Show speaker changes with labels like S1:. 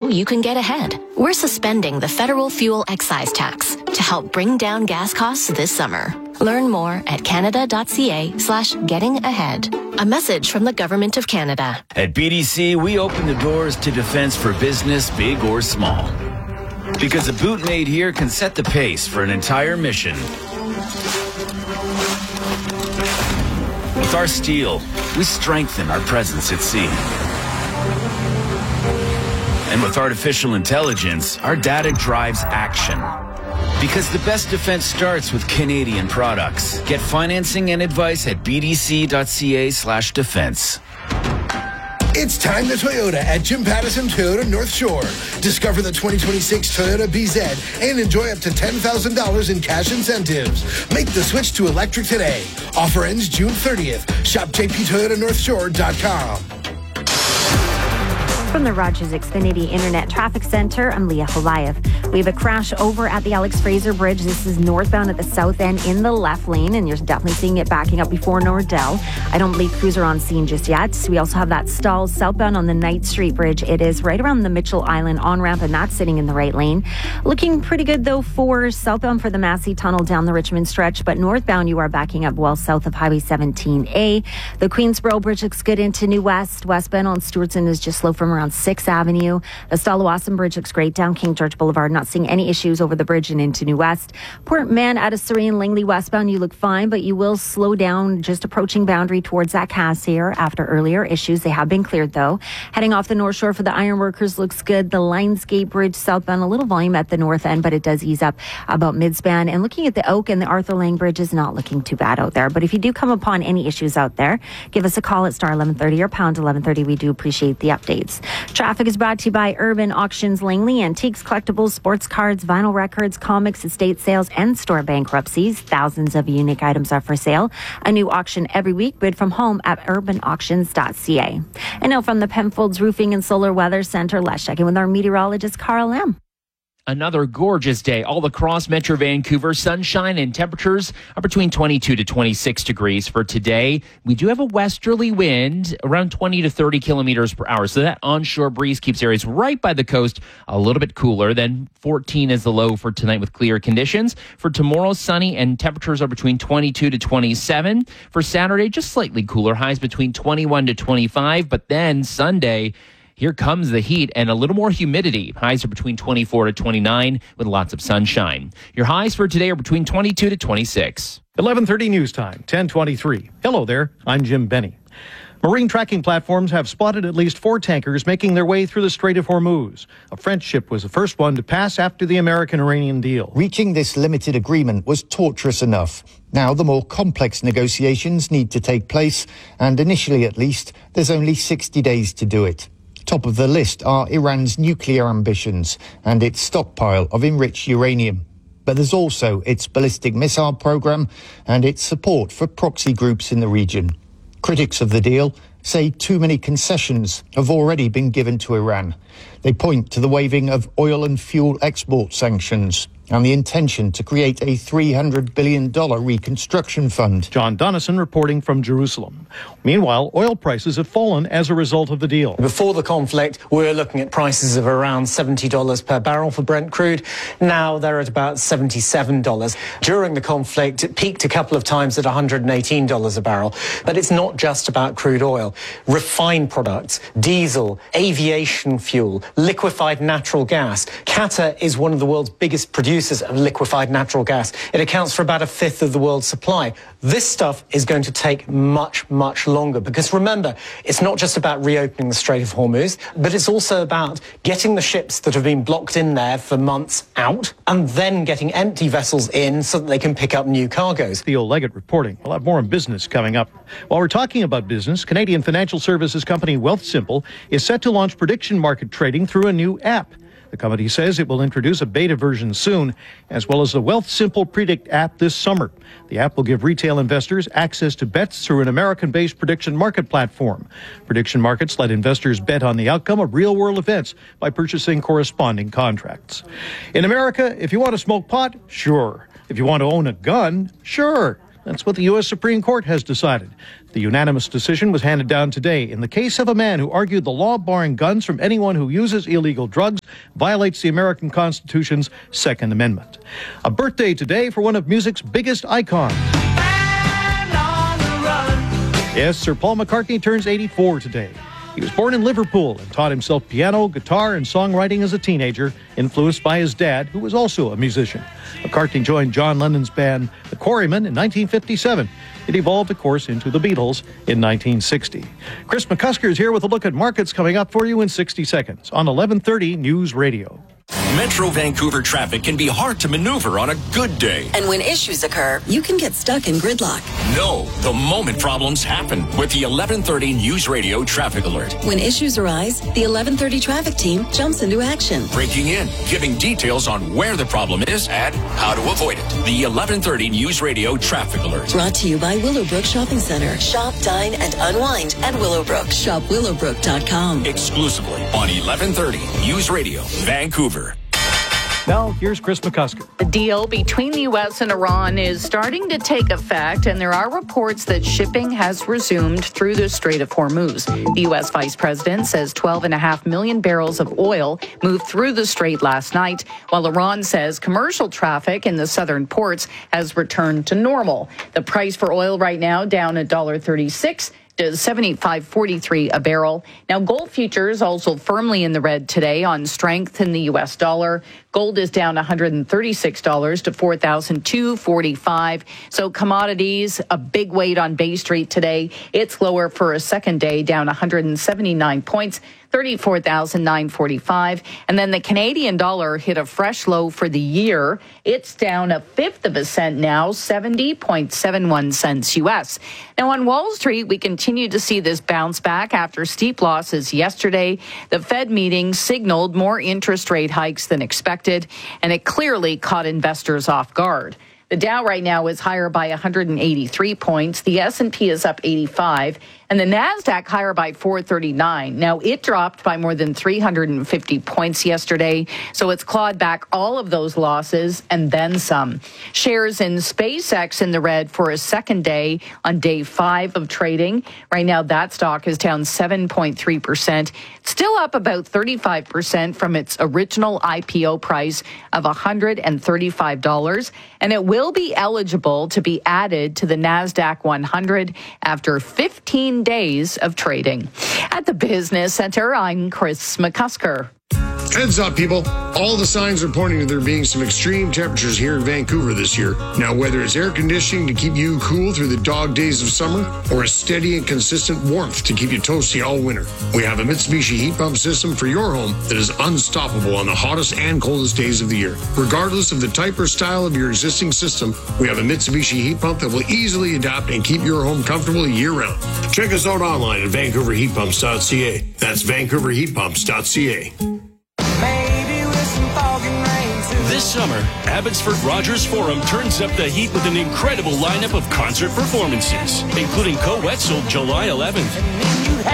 S1: you can get ahead. We're suspending the federal fuel excise tax to help bring down gas costs this summer. Learn more at canada.ca/getting-ahead. A message from the Government of Canada.
S2: At BDC, we open the doors to defense for business, big or small. Because a boot made here can set the pace for an entire mission. With our steel, we strengthen our presence at sea. And with artificial intelligence, our data drives action. Because the best defense starts with Canadian products. Get financing and advice at bdc.ca/defense.
S3: It's time to Toyota at Jim Pattison Toyota North Shore. Discover the 2026 Toyota BZ and enjoy up to $10,000 in cash incentives. Make the switch to electric today. Offer ends June 30th. Shop jptoyotanorthshore.com.
S4: From the Rogers Xfinity Internet Traffic Center, I'm Leah Holayev. We have a crash over at the Alex Fraser Bridge. This is northbound at the south end in the left lane, and you're definitely seeing it backing up before Nordell. I don't believe crews are on scene just yet. We also have that stall southbound on the Knight Street Bridge. It is right around the Mitchell Island on-ramp, and that's sitting in the right lane. Looking pretty good, though, for southbound for the Massey Tunnel down the Richmond stretch, but northbound you are backing up well south of Highway 17A. The Queensboro Bridge looks good into New West. Westbound on Stewartson is just slow from around 6th Avenue. The Stallawasam Bridge looks great down King George Boulevard. Not seeing any issues over the bridge and into New West. Port Mann out of Surrey and Langley westbound, you look fine, but you will slow down just approaching boundary towards that Cassier after earlier issues. They have been cleared, though. Heading off the North Shore for the Ironworkers looks good. The Lionsgate Bridge southbound, a little volume at the north end, but it does ease up about midspan. And looking at the Oak and the Arthur Lang Bridge is not looking too bad out there. But if you do come upon any issues out there, give us a call at star 1130 or pound 1130. We do appreciate the updates. Traffic is brought to you by Urban Auctions Langley. Antiques, collectibles, sports cards, vinyl records, comics, estate sales, and store bankruptcies. Thousands of unique items are for sale. A new auction every week. Bid from home at urbanauctions.ca. And now from the Penfolds Roofing and Solar Weather Center, let's check in with our meteorologist, Carl M.
S5: Another gorgeous day all across Metro Vancouver. Sunshine and temperatures are between 22 to 26 degrees for today. We do have a westerly wind around 20 to 30 kilometers per hour. So that onshore breeze keeps areas right by the coast a little bit cooler. Then 14 is the low for tonight with clear conditions. For tomorrow, sunny and temperatures are between 22 to 27. For Saturday, just slightly cooler. Highs between 21 to 25. But then Sunday, here comes the heat and a little more humidity. Highs are between 24 to 29 with lots of sunshine. Your highs for today are between 22 to 26.
S6: 11:30 news time, 10:23. Hello there, I'm Jim Benny. Marine tracking platforms have spotted at least 4 tankers making their way through the Strait of Hormuz. A French ship was the first one to pass after the American-Iranian deal.
S7: Reaching this limited agreement was torturous enough. Now the more complex negotiations need to take place, and initially at least, there's only 60 days to do it. Top of the list are Iran's nuclear ambitions and its stockpile of enriched uranium. But there's also its ballistic missile program and its support for proxy groups in the region. Critics of the deal say too many concessions have already been given to Iran. They point to the waiving of oil and fuel export sanctions and the intention to create a $300 billion reconstruction fund.
S6: John Donison reporting from Jerusalem. Meanwhile, oil prices have fallen as a result of the deal.
S8: Before the conflict, we were looking at prices of around $70 per barrel for Brent crude. Now they're at about $77. During the conflict, it peaked a couple of times at $118 a barrel. But it's not just about crude oil. Refined products, diesel, aviation fuel, liquefied natural gas. Qatar is one of the world's biggest producers of liquefied natural gas. It accounts for about a fifth of the world's supply. This stuff is going to take much, much longer because remember, it's not just about reopening the Strait of Hormuz, but it's also about getting the ships that have been blocked in there for months out and then getting empty vessels in so that they can pick up new cargoes.
S6: Theo Leggett reporting. We'll have more on business coming up. While we're talking about business, Canadian financial services company Wealthsimple is set to launch prediction market trading through a new app. The company says it will introduce a beta version soon, as well as the Wealthsimple Predict app this summer. The app will give retail investors access to bets through an American-based prediction market platform. Prediction markets let investors bet on the outcome of real-world events by purchasing corresponding contracts. In America, if you want to smoke pot, sure. If you want to own a gun, sure. That's what the U.S. Supreme Court has decided. The unanimous decision was handed down today in the case of a man who argued the law barring guns from anyone who uses illegal drugs violates the American Constitution's Second Amendment. A birthday today for one of music's biggest icons. Yes, Sir Paul McCartney turns 84 today. He was born in Liverpool and taught himself piano, guitar, and songwriting as a teenager, influenced by his dad, who was also a musician. McCartney joined John Lennon's band, The Quarrymen, in 1957. It evolved, of course, into the Beatles in 1960. Chris McCusker is here with a look at markets coming up for you in 60 seconds on 1130 News Radio.
S9: Metro Vancouver traffic can be hard to maneuver on a good day.
S10: And when issues occur, you can get stuck in gridlock.
S9: No, the moment problems happen with the 1130 News Radio traffic alert.
S10: When issues arise, the 1130 traffic team jumps into action.
S9: Breaking in, giving details on where the problem is and how to avoid it. The 1130 News Radio traffic alert.
S10: Brought to you by Willowbrook Shopping Center. Shop, dine, and unwind at Willowbrook. Shop willowbrook.com.
S9: Exclusively on 1130 News Radio, Vancouver.
S6: Now, here's Chris McCusker.
S11: The deal between the U.S. and Iran is starting to take effect, and there are reports that shipping has resumed through the Strait of Hormuz. The U.S. Vice President says 12.5 million barrels of oil moved through the strait last night, while Iran says commercial traffic in the southern ports has returned to normal. The price for oil right now down $1.36. to $75.43 a barrel. Now, gold futures also firmly in the red today on strength in the U.S. dollar. Gold is down $136 to $4,245. So commodities, a big weight on Bay Street today. It's lower for a second day, down 179 points. 34,945. And then the Canadian dollar hit a fresh low for the year. It's down 1/5 cent now, 70.71 cents U.S. Now on Wall Street, we continue to see this bounce back after steep losses yesterday. The Fed meeting signaled more interest rate hikes than expected, and it clearly caught investors off guard. The Dow right now is higher by 183 points. The S&P is up 85. And the NASDAQ higher by 439. Now, it dropped by more than 350 points yesterday, so it's clawed back all of those losses and then some. Shares in SpaceX in the red for a second day on day 5 of trading. Right now, that stock is down 7.3%, still up about 35% from its original IPO price of $135, and it will be eligible to be added to the NASDAQ 100 after 15 days of trading. At the Business Center, I'm Chris McCusker.
S12: Heads up, people. All the signs are pointing to there being some extreme temperatures here in Vancouver this year. Now, whether it's air conditioning to keep you cool through the dog days of summer or a steady and consistent warmth to keep you toasty all winter, we have a Mitsubishi heat pump system for your home that is unstoppable on the hottest and coldest days of the year. Regardless of the type or style of your existing system, we have a Mitsubishi heat pump that will easily adapt and keep your home comfortable year-round. Check us out online at VancouverHeatPumps.ca. That's VancouverHeatPumps.ca.
S13: This summer, Abbotsford Rogers Forum turns up the heat with an incredible lineup of concert performances, including Co Wetzel July 11th.